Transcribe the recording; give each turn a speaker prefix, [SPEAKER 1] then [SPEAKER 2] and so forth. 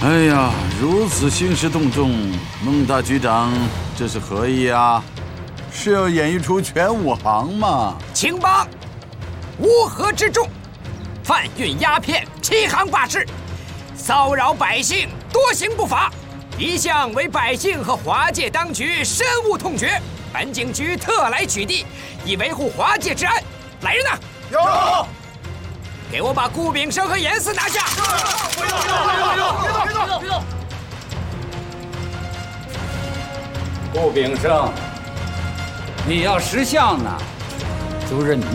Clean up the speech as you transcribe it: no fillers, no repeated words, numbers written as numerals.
[SPEAKER 1] 哎呀，如此兴师动众，孟大局长这是何意啊？是要演一出全武行吗？
[SPEAKER 2] 青帮乌合之众，贩运鸦片，欺行霸市，骚扰百姓，多行不法，一向为百姓和华界当局深恶痛绝。本警局特来取缔，以维护华界治安。来人呐！
[SPEAKER 3] 有。
[SPEAKER 2] 给我把顾炳生和严四拿下！
[SPEAKER 3] 别动！
[SPEAKER 4] 顾炳生，你要识相呢，就认